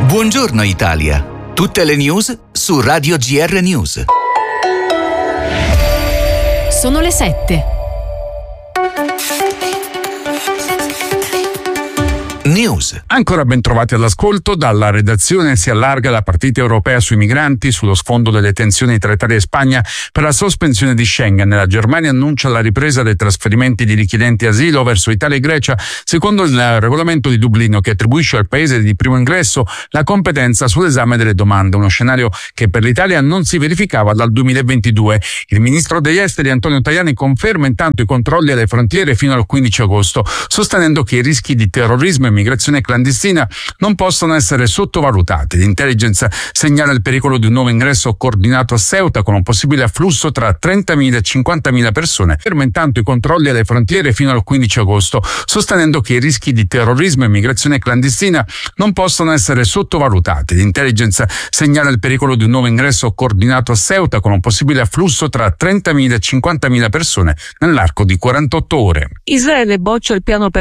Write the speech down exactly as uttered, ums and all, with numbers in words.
Buongiorno Italia. Tutte le news su Radio G R News. Sono le sette. News. Ancora ben trovati all'ascolto. Dalla redazione si allarga la partita europea sui migranti sullo sfondo delle tensioni tra Italia e Spagna per la sospensione di Schengen. La Germania annuncia la ripresa dei trasferimenti di richiedenti asilo verso Italia e Grecia secondo il regolamento di Dublino, che attribuisce al paese di primo ingresso la competenza sull'esame delle domande, uno scenario che per l'Italia non si verificava dal duemilaventidue. Il ministro degli esteri Antonio Tajani conferma intanto i controlli alle frontiere fino al quindici agosto, sostenendo che i rischi di terrorismo e migrazione clandestina non possono essere sottovalutati. L'intelligence segnala il pericolo di un nuovo ingresso coordinato a Ceuta con un possibile afflusso tra trentamila e cinquantamila persone, ferma intanto i controlli alle frontiere fino al quindici agosto, sostenendo che i rischi di terrorismo e migrazione clandestina non possono essere sottovalutati. L'intelligence segnala il pericolo di un nuovo ingresso coordinato a Ceuta con un possibile afflusso tra trentamila e cinquantamila persone nell'arco di quarantotto ore. Israele boccia il piano per